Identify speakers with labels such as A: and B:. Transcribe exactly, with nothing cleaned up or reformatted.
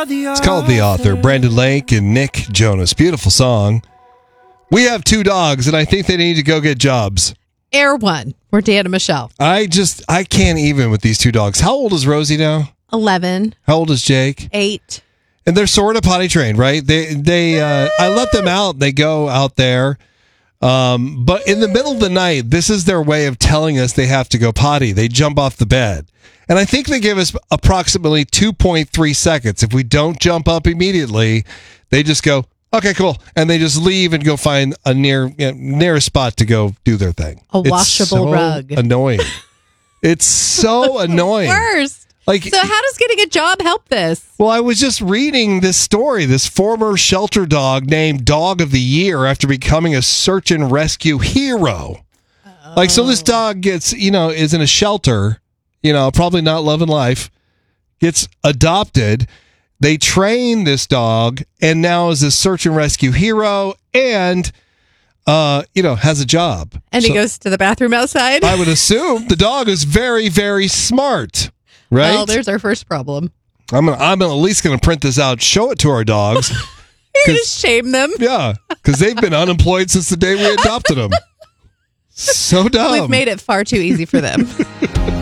A: It's called The Author. Brandon Lake and Nick Jonas. Beautiful song. We have two dogs, and I think they need to go get jobs.
B: Air one. We're Dan and Michelle.
A: I just, I can't even with these two dogs. How old is Rosie now?
B: eleven.
A: How old is Jake?
B: eight.
A: And they're sort of potty trained, right? They, they, uh, I let them out. They go out there. Um, but in the middle of the night, this is their way of telling us they have to go potty. They jump off the bed. And I think they give us approximately two point three seconds. If we don't jump up immediately, they just go, okay, cool. And they just leave and go find a near, you know, nearest spot to go do their thing.
B: A
A: It's
B: washable
A: so
B: rug.
A: Annoying. It's so annoying.
B: Worst.
A: Like,
B: so how does getting a job help this?
A: well, I was just reading this story. This former shelter dog named Dog of the Year after becoming a search and rescue hero. Oh. Like, so this dog gets, you know, is in a shelter, you know, probably not loving life, gets adopted. They train this dog and now is a search and rescue hero and, uh, you know, has a job.
B: And
A: so
B: he goes to the bathroom outside?
A: I would assume the dog is very, very smart. Right?
B: Well, there's our first problem.
A: I'm gonna, I'm at least going to print this out, show it to our dogs.
B: You just shame them.
A: Yeah, because they've been unemployed since the day we adopted them. So dumb.
B: We've made it far too easy for them.